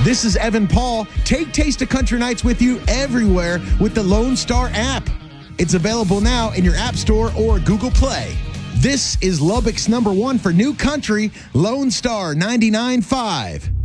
This is Evan Paul. Take Taste of Country Nights with you everywhere with the Lone Star app. It's available now in your App Store or Google Play. This is Lubbock's #1 for new country, Lone Star 99.5.